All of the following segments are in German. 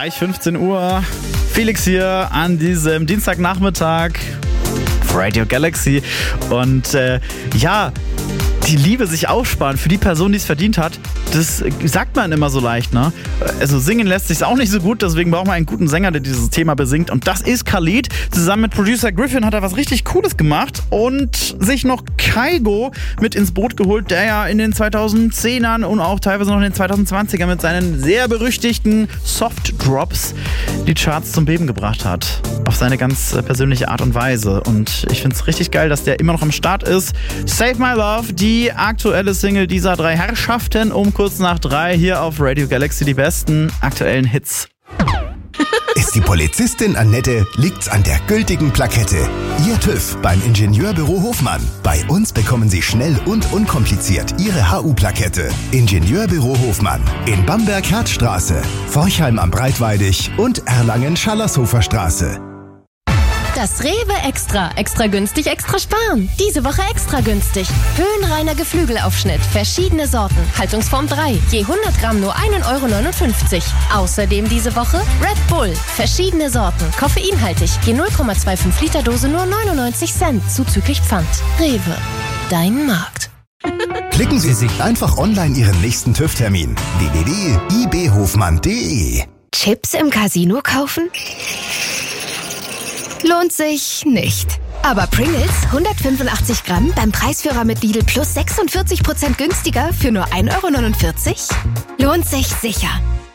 Gleich 15 Uhr. Felix hier an diesem Dienstagnachmittag auf Radio Galaxy. Und die Liebe sich aufsparen für die Person, die es verdient hat, das sagt man immer so leicht, ne? Also singen lässt sich auch nicht so gut, deswegen braucht man einen guten Sänger, der dieses Thema besingt. Und das ist Khalid. Zusammen mit Producer Griffin hat er was richtig Cooles gemacht und sich noch Kygo mit ins Boot geholt, der ja in den 2010ern und auch teilweise noch in den 2020ern mit seinen sehr berüchtigten Soft-Drops die Charts zum Beben gebracht hat. Auf seine ganz persönliche Art und Weise. Und ich finde es richtig geil, dass der immer noch am Start ist. Save My Love, die aktuelle Single dieser drei Herrschaften, um kurz nach 3 hier auf Radio Galaxy, die besten aktuellen Hits. Ist die Polizistin Annette, liegt's an der gültigen Plakette. Ihr TÜV beim Ingenieurbüro Hofmann. Bei uns bekommen Sie schnell und unkompliziert Ihre HU-Plakette. Ingenieurbüro Hofmann. In Bamberg-Herzstraße, Forchheim am Breitweidig und Erlangen-Schallershofer Straße. Das Rewe Extra. Extra günstig, extra sparen. Diese Woche extra günstig. Höhenreiner Geflügelaufschnitt. Verschiedene Sorten. Haltungsform 3. Je 100 Gramm nur 1,59 €. Außerdem diese Woche Red Bull. Verschiedene Sorten. Koffeinhaltig. Je 0,25 Liter Dose nur 99 Cent. Zuzüglich Pfand. Rewe. Dein Markt. Klicken Sie sich einfach online Ihren nächsten TÜV-Termin. www.ibhofmann.de. Chips im Casino kaufen? Lohnt sich nicht. Aber Pringles 185 Gramm beim Preisführer mit Lidl Plus 46% günstiger für nur 1,49 €? Lohnt sich sicher.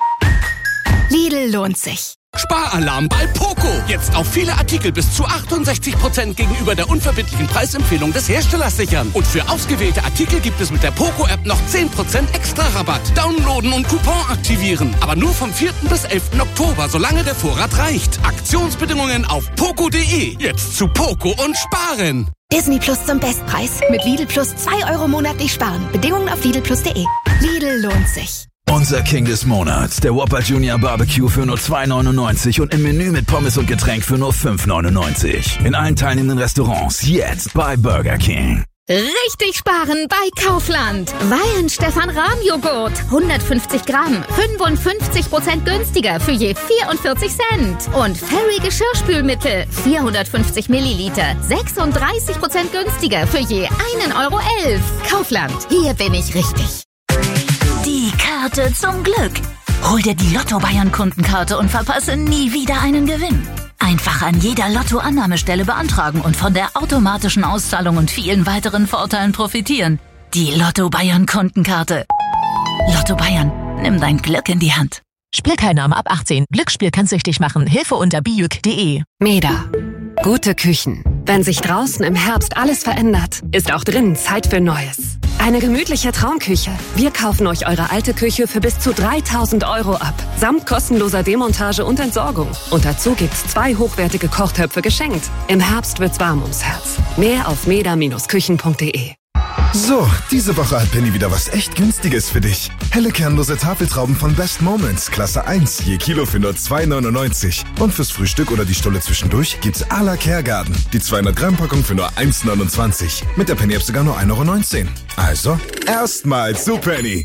Lidl lohnt sich. Sparalarm bei Poco. Jetzt auf viele Artikel bis zu 68% gegenüber der unverbindlichen Preisempfehlung des Herstellers sichern. Und für ausgewählte Artikel gibt es mit der Poco-App noch 10% extra Rabatt. Downloaden und Coupon aktivieren. Aber nur vom 4. bis 11. Oktober, solange der Vorrat reicht. Aktionsbedingungen auf poco.de. Jetzt zu Poco und sparen. Disney Plus zum Bestpreis. Mit Lidl Plus 2 € monatlich sparen. Bedingungen auf lidlplus.de. Lidl lohnt sich. Unser King des Monats, der Whopper Junior Barbecue für nur 2,99 € und im Menü mit Pommes und Getränk für nur 5,99 €. In allen teilnehmenden Restaurants jetzt bei Burger King. Richtig sparen bei Kaufland. Weihen Stefan Rahm Joghurt. 150 Gramm. 55% günstiger für je 44 Cent. Und Fairy Geschirrspülmittel. 450 Milliliter. 36% günstiger für je 1,11 €. Kaufland. Hier bin ich richtig. Die Karte zum Glück. Hol dir die Lotto Bayern Kundenkarte und verpasse nie wieder einen Gewinn. Einfach an jeder Lotto-Annahmestelle beantragen und von der automatischen Auszahlung und vielen weiteren Vorteilen profitieren. Die Lotto Bayern Kundenkarte. Lotto Bayern, nimm dein Glück in die Hand. Spielteilnahme ab 18. Glücksspiel kann süchtig machen. Hilfe unter biuk.de. Meda. Gute Küchen. Wenn sich draußen im Herbst alles verändert, ist auch drinnen Zeit für Neues. Eine gemütliche Traumküche. Wir kaufen euch eure alte Küche für bis zu 3.000 € ab. Samt kostenloser Demontage und Entsorgung. Und dazu gibt's 2 hochwertige Kochtöpfe geschenkt. Im Herbst wird's warm ums Herz. Mehr auf meda-küchen.de. So, diese Woche hat Penny wieder was echt Günstiges für dich. Helle kernlose Tafeltrauben von Best Moments, Klasse 1, je Kilo für nur 2,99 €. Und fürs Frühstück oder die Stulle zwischendurch gibt's à la Kergarten. Die 200 Gramm Packung für nur 1,29 €. Mit der Penny-App sogar nur 1,19 €. Also, erstmal zu Penny.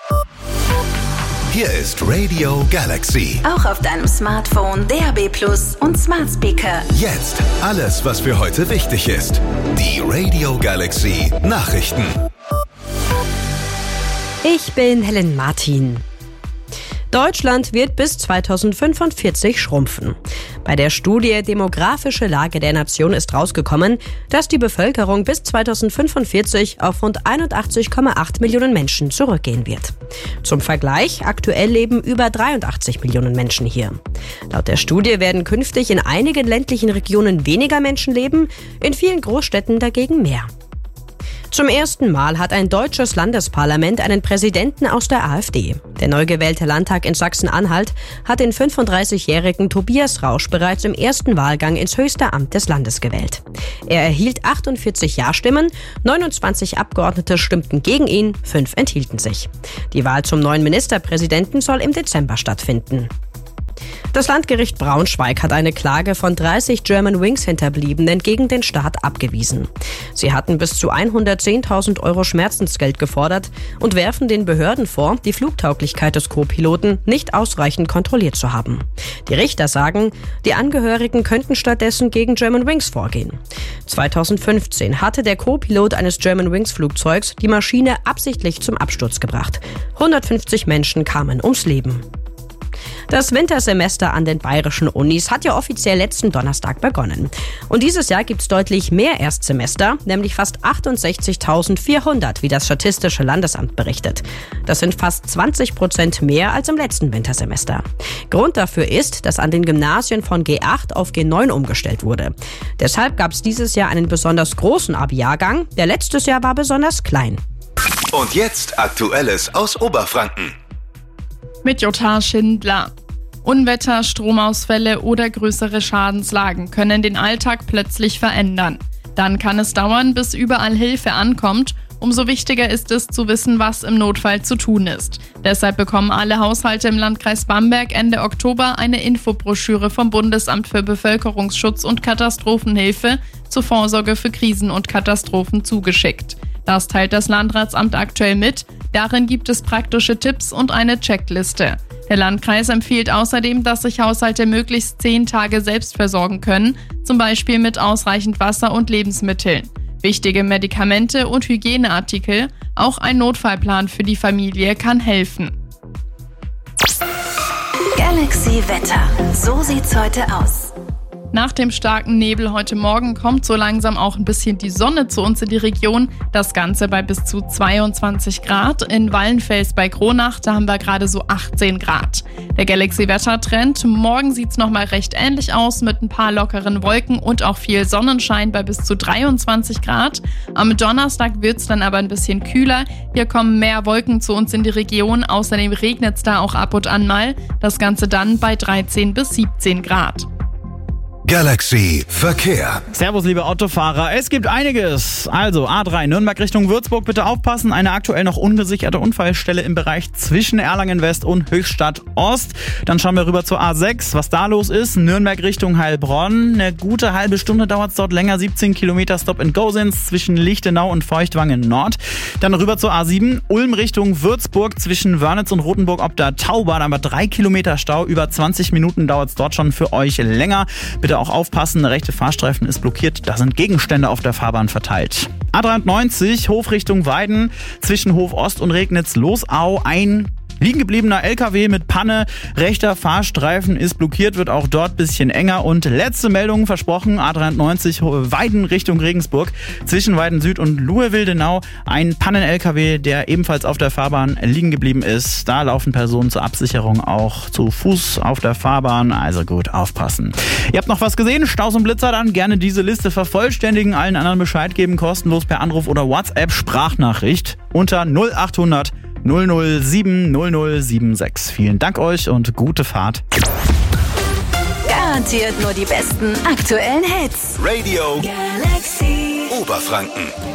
Hier ist Radio Galaxy. Auch auf deinem Smartphone, DAB+ und Smart Speaker. Jetzt alles, was für heute wichtig ist. Die Radio Galaxy Nachrichten. Ich bin Helen Martin. Deutschland wird bis 2045 schrumpfen. Bei der Studie Demografische Lage der Nation ist rausgekommen, dass die Bevölkerung bis 2045 auf rund 81,8 Millionen Menschen zurückgehen wird. Zum Vergleich, aktuell leben über 83 Millionen Menschen hier. Laut der Studie werden künftig in einigen ländlichen Regionen weniger Menschen leben, in vielen Großstädten dagegen mehr. Zum ersten Mal hat ein deutsches Landesparlament einen Präsidenten aus der AfD. Der neu gewählte Landtag in Sachsen-Anhalt hat den 35-jährigen Tobias Rausch bereits im ersten Wahlgang ins höchste Amt des Landes gewählt. Er erhielt 48 Ja-Stimmen, 29 Abgeordnete stimmten gegen ihn, 5 enthielten sich. Die Wahl zum neuen Ministerpräsidenten soll im Dezember stattfinden. Das Landgericht Braunschweig hat eine Klage von 30 Germanwings-Hinterbliebenen gegen den Staat abgewiesen. Sie hatten bis zu 110.000 € Schmerzensgeld gefordert und werfen den Behörden vor, die Flugtauglichkeit des Co-Piloten nicht ausreichend kontrolliert zu haben. Die Richter sagen, die Angehörigen könnten stattdessen gegen Germanwings vorgehen. 2015 hatte der Co-Pilot eines Germanwings-Flugzeugs die Maschine absichtlich zum Absturz gebracht. 150 Menschen kamen ums Leben. Das Wintersemester an den bayerischen Unis hat ja offiziell letzten Donnerstag begonnen. Und dieses Jahr gibt es deutlich mehr Erstsemester, nämlich fast 68.400, wie das Statistische Landesamt berichtet. Das sind fast 20% mehr als im letzten Wintersemester. Grund dafür ist, dass an den Gymnasien von G8 auf G9 umgestellt wurde. Deshalb gab es dieses Jahr einen besonders großen Abi-Jahrgang, der letztes Jahr war besonders klein. Und jetzt Aktuelles aus Oberfranken. Mit Jutta Schindler. Unwetter, Stromausfälle oder größere Schadenslagen können den Alltag plötzlich verändern. Dann kann es dauern, bis überall Hilfe ankommt. Umso wichtiger ist es zu wissen, was im Notfall zu tun ist. Deshalb bekommen alle Haushalte im Landkreis Bamberg Ende Oktober eine Infobroschüre vom Bundesamt für Bevölkerungsschutz und Katastrophenhilfe zur Vorsorge für Krisen und Katastrophen zugeschickt. Das teilt das Landratsamt aktuell mit. Darin gibt es praktische Tipps und eine Checkliste. Der Landkreis empfiehlt außerdem, dass sich Haushalte möglichst 10 Tage selbst versorgen können, zum Beispiel mit ausreichend Wasser und Lebensmitteln. Wichtige Medikamente und Hygieneartikel, auch ein Notfallplan für die Familie kann helfen. Galaxy Wetter. So sieht's heute aus. Nach dem starken Nebel heute Morgen kommt so langsam auch ein bisschen die Sonne zu uns in die Region. Das Ganze bei bis zu 22 Grad. In Wallenfels bei Kronach, da haben wir gerade so 18 Grad. Der Galaxy-Wetter-Trend. Morgen sieht's nochmal recht ähnlich aus mit ein paar lockeren Wolken und auch viel Sonnenschein bei bis zu 23 Grad. Am Donnerstag wird's dann aber ein bisschen kühler. Hier kommen mehr Wolken zu uns in die Region. Außerdem regnet's da auch ab und an mal. Das Ganze dann bei 13 bis 17 Grad. Galaxy Verkehr. Servus, liebe Autofahrer. Es gibt einiges. Also A3 Nürnberg Richtung Würzburg, bitte aufpassen. Eine aktuell noch ungesicherte Unfallstelle im Bereich zwischen Erlangen West und Höchstadt Ost. Dann schauen wir rüber zur A6, was da los ist. Nürnberg Richtung Heilbronn. Eine gute halbe Stunde dauert es dort länger. 17 Kilometer Stop-and-Go-Sins zwischen Lichtenau und Feuchtwangen Nord. Dann rüber zur A7. Ulm Richtung Würzburg zwischen Wörnitz und Rothenburg ob der Taubahn. Aber 3 Kilometer Stau. Über 20 Minuten dauert es dort schon für euch länger. Bitte auch aufpassen, der rechte Fahrstreifen ist blockiert, da sind Gegenstände auf der Fahrbahn verteilt. A93, Hof Richtung Weiden, zwischen Hof Ost und Regnitz-Losau, ein liegen gebliebener LKW mit Panne, rechter Fahrstreifen ist blockiert, wird auch dort ein bisschen enger. Und letzte Meldung versprochen, A93 Weiden Richtung Regensburg, zwischen Weiden Süd und Luhe-Wildenau, ein Pannen-LKW, der ebenfalls auf der Fahrbahn liegen geblieben ist. Da laufen Personen zur Absicherung auch zu Fuß auf der Fahrbahn, also gut aufpassen. Ihr habt noch was gesehen? Staus und Blitzer, dann gerne diese Liste vervollständigen, allen anderen Bescheid geben, kostenlos per Anruf oder WhatsApp-Sprachnachricht unter 0800 007 0076. Vielen Dank euch und gute Fahrt. Garantiert nur die besten aktuellen Hits. Radio Galaxy Oberfranken.